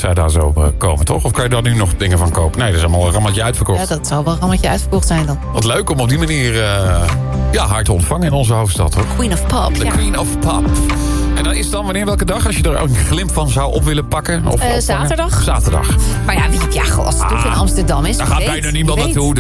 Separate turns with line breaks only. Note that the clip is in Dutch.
zij daar zo komen, toch? Of kan je daar nu nog dingen van kopen? Nee, dat is allemaal een rammetje uitverkocht.
Ja, dat zal wel een rammetje uitverkocht zijn dan.
Wat leuk om op die manier haar te ontvangen in onze hoofdstad, hoor.
Queen of Pop.
De Queen of Pop. En dat is dan wanneer, welke dag? Als je er ook een glimp van zou op willen pakken? Of
zaterdag.
Zaterdag.
Maar ja, als het toch in Amsterdam is.
Daar gaat bijna niemand naartoe.